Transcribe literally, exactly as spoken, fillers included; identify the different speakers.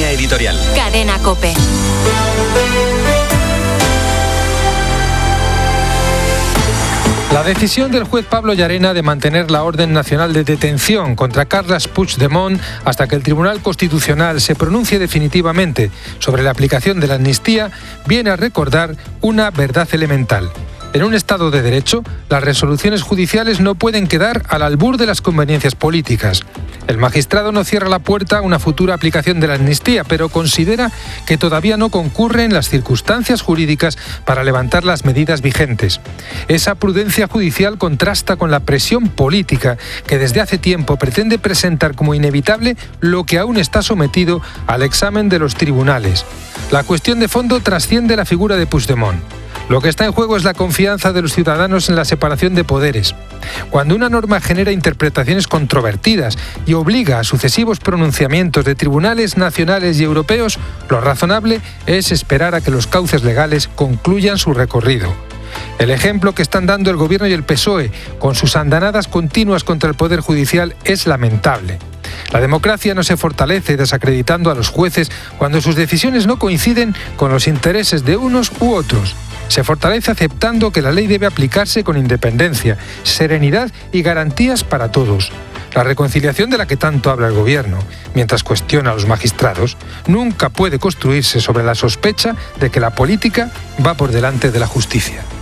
Speaker 1: Línea editorial.
Speaker 2: Cadena COPE.
Speaker 3: La decisión del juez Pablo Llarena de mantener la orden nacional de detención contra Carles Puigdemont hasta que el Tribunal Constitucional se pronuncie definitivamente sobre la aplicación de la amnistía viene a recordar una verdad elemental. En un Estado de Derecho, las resoluciones judiciales no pueden quedar al albur de las conveniencias políticas. El magistrado no cierra la puerta a una futura aplicación de la amnistía, pero considera que todavía no concurren las circunstancias jurídicas para levantar las medidas vigentes. Esa prudencia judicial contrasta con la presión política que desde hace tiempo pretende presentar como inevitable lo que aún está sometido al examen de los tribunales. La cuestión de fondo trasciende la figura de Puigdemont. Lo que está en juego es la confianza de los ciudadanos en la separación de poderes. Cuando una norma genera interpretaciones controvertidas y obliga a sucesivos pronunciamientos de tribunales nacionales y europeos, lo razonable es esperar a que los cauces legales concluyan su recorrido. El ejemplo que están dando el Gobierno y el P S O E con sus andanadas continuas contra el Poder Judicial es lamentable. La democracia no se fortalece desacreditando a los jueces cuando sus decisiones no coinciden con los intereses de unos u otros. Se fortalece aceptando que la ley debe aplicarse con independencia, serenidad y garantías para todos. La reconciliación de la que tanto habla el Gobierno, mientras cuestiona a los magistrados, nunca puede construirse sobre la sospecha de que la política va por delante de la justicia.